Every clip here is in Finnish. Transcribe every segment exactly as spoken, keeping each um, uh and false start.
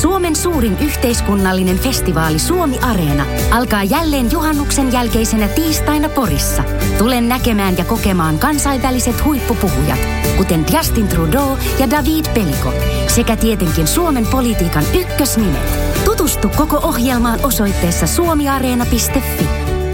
Suomen suurin yhteiskunnallinen festivaali Suomi Areena alkaa jälleen juhannuksen jälkeisenä tiistaina Porissa. Tule näkemään ja kokemaan kansainväliset huippupuhujat, kuten Justin Trudeau ja David Peliko, sekä tietenkin Suomen politiikan ykkösnimet. Tutustu koko ohjelmaan osoitteessa suomiareena piste fi.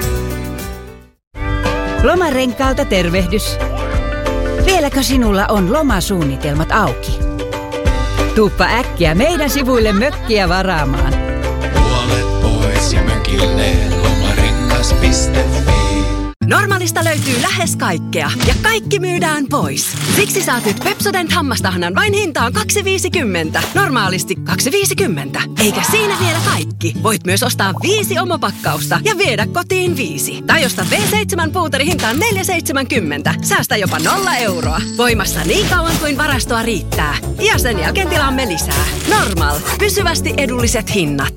Lomarenkaalta tervehdys. Vieläkö sinulla on lomasuunnitelmat auki? Tuuppa äkkiä meidän sivuille mökkiä varaamaan. Puolet pois ja mökille lomarengas piste fi. Normaalista löytyy lähes kaikkea ja kaikki myydään pois. Siksi saat nyt Pepsodent hammastahnan vain hintaan kaksi viisikymmentä. Normaalisti kaksi viisikymmentä. Eikä siinä vielä kaikki. Voit myös ostaa viisi omopakkausta ja viedä kotiin viisi. Tai ostaa B seitsemän puuteri hintaan neljä seitsemänkymmentä. Säästä jopa nolla euroa. Voimassa niin kauan kuin varastoa riittää. Ja sen jälkeen tilaamme lisää. Normal. Pysyvästi edulliset hinnat.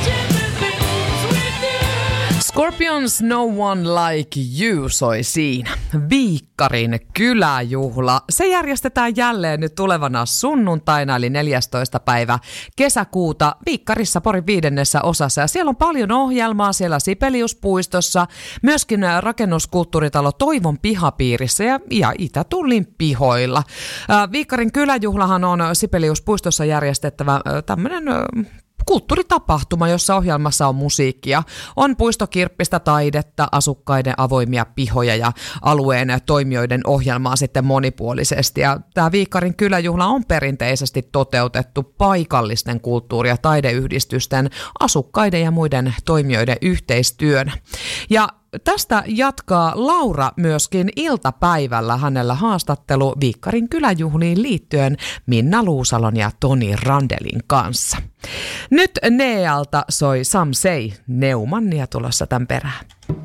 Scorpions No One Like You soi siinä. Viikkarin kyläjuhla. Se järjestetään jälleen nyt tulevana sunnuntaina, eli neljästoista päivä kesäkuuta Viikkarissa Porin viidennessä osassa. Ja siellä on paljon ohjelmaa siellä Sibeliuspuistossa, myöskin rakennuskulttuuritalo Toivon pihapiirissä ja, ja Itä-Tullin pihoilla. Viikkarin kyläjuhlahan on Sibeliuspuistossa järjestettävä tämmöinen kulttuuritapahtuma, jossa ohjelmassa on musiikkia. On puistokirppistä taidetta, asukkaiden avoimia pihoja ja alueen toimijoiden ohjelmaa sitten monipuolisesti. Ja tämä Viikkarin kyläjuhla on perinteisesti toteutettu paikallisten kulttuuri- ja taideyhdistysten, asukkaiden ja muiden toimijoiden yhteistyönä. Ja tästä jatkaa Laura myöskin iltapäivällä, hänellä haastattelu Viikkarin kyläjuhliin liittyen Minna Luusalon ja Toni Randelin kanssa. Nyt Nealta soi Some Say Neumannia tulossa tämän perään.